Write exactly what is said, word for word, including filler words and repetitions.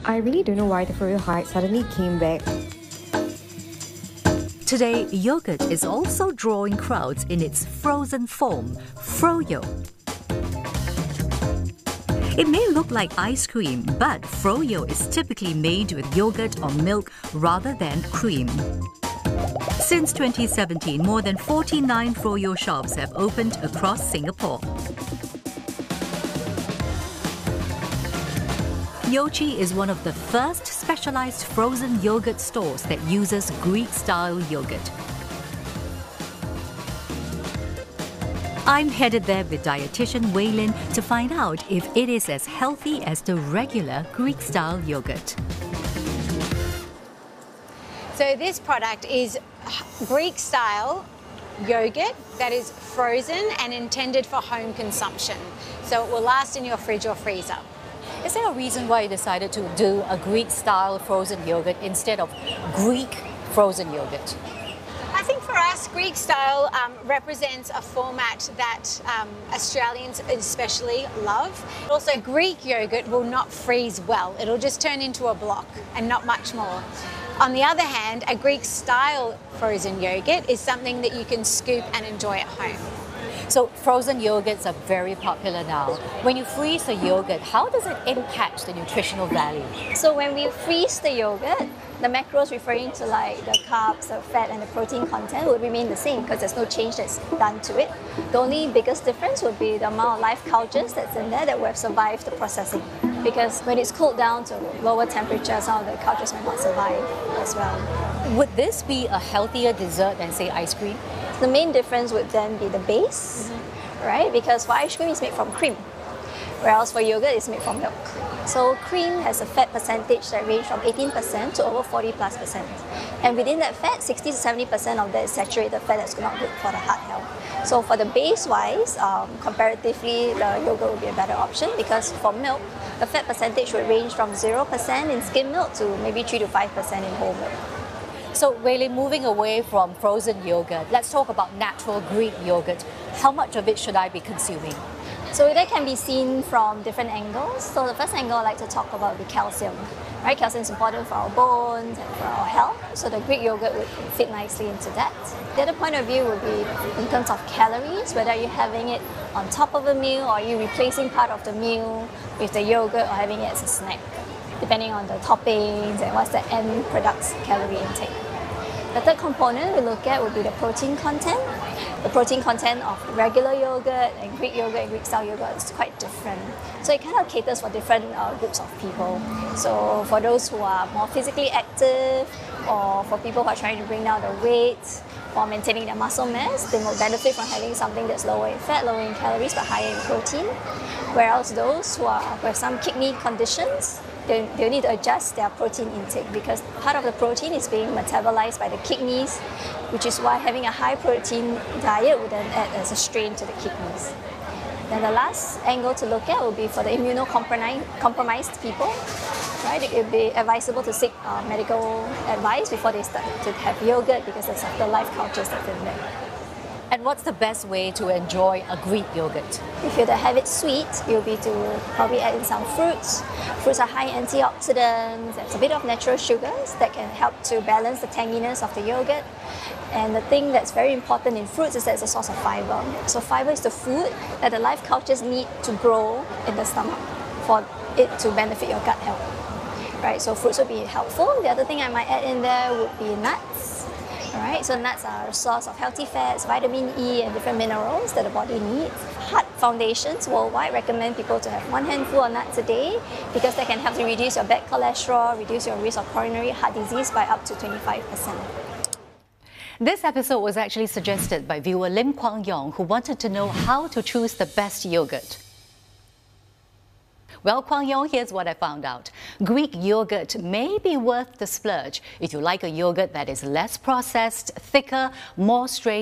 I really don't know why the Froyo hype suddenly came back. Today, yogurt is also drawing crowds in its frozen form, Froyo. It may look like ice cream, but Froyo is typically made with yogurt or milk rather than cream. Since twenty seventeen, more than forty-nine Froyo shops have opened across Singapore. Yochi is one of the first specialized frozen yogurt stores that uses Greek-style yogurt. I'm headed there with dietitian Wei Lin to find out if it is as healthy as the regular Greek-style yogurt. So this product is Greek-style yogurt that is frozen and intended for home consumption. So it will last in your fridge or freezer. Is there a reason why you decided to do a Greek-style frozen yogurt instead of Greek frozen yogurt? I think for us, Greek style um, represents a format that um, Australians especially love. Also, Greek yogurt will not freeze well. It'll just turn into a block and not much more. On the other hand, a Greek style frozen yogurt is something that you can scoop and enjoy at home. So frozen yogurts are very popular now. When you freeze the yogurt, how does it impact the nutritional value? So when we freeze the yogurt, the macros referring to like the carbs, the fat and the protein content would remain the same because there's no change that's done to it. The only biggest difference would be the amount of live cultures that's in there that would have survived the processing. Because when it's cooled down to lower temperatures, some of the cultures might not survive as well. Would this be a healthier dessert than, say, ice cream? The main difference would then be the base, mm-hmm. right? Because for ice cream, it's made from cream, whereas for yogurt, it's made from milk. So cream has a fat percentage that range from eighteen percent to over forty plus percent. And within that fat, sixty to seventy percent of that is saturated fat that's not good for the heart health. So for the base-wise, um, comparatively, the yogurt would be a better option because for milk, the fat percentage would range from zero percent in skim milk to maybe three to five percent in whole milk. So, Wei Lin, moving away from frozen yogurt, let's talk about natural Greek yogurt. How much of it should I be consuming? So that can be seen from different angles. So the first angle I like to talk about would be calcium. Right? Calcium is important for our bones and for our health. So the Greek yogurt would fit nicely into that. The other point of view would be in terms of calories, whether you're having it on top of a meal or you're replacing part of the meal with the yogurt or having it as a snack, depending on the toppings and what's the end product's calorie intake. The third component we look at would be the protein content. The protein content of regular yogurt and Greek yogurt and Greek style yogurt is quite different. So it kind of caters for different uh, groups of people. So for those who are more physically active or for people who are trying to bring down the weight or maintaining their muscle mass, they will benefit from having something that's lower in fat, lower in calories but higher in protein. Whereas those who are who have some kidney conditions, They, they need to adjust their protein intake because part of the protein is being metabolized by the kidneys, which is why having a high protein diet would then add as a strain to the kidneys. Then the last angle to look at will be for the immunocompromised people. Right? It would be advisable to seek uh, medical advice before they start to have yogurt because of the live cultures that's in there. And what's the best way to enjoy a Greek yogurt? If you're to have it sweet, it will be to probably add in some fruits. Fruits are high antioxidants, there's a bit of natural sugars that can help to balance the tanginess of the yogurt. And the thing that's very important in fruits is that it's a source of fiber. So fiber is the food that the live cultures need to grow in the stomach for it to benefit your gut health. Right, so fruits would be helpful. The other thing I might add in there would be nuts. Alright, so nuts are a source of healthy fats, vitamin E and different minerals that the body needs. Heart foundations worldwide recommend people to have one handful of nuts a day because that can help to reduce your bad cholesterol, reduce your risk of coronary heart disease by up to twenty-five percent. This episode was actually suggested by viewer Lim Kwang Yong, who wanted to know how to choose the best yogurt. Well, Kwang Yong, here's what I found out. Greek yogurt may be worth the splurge if you like a yogurt that is less processed, thicker, more strained,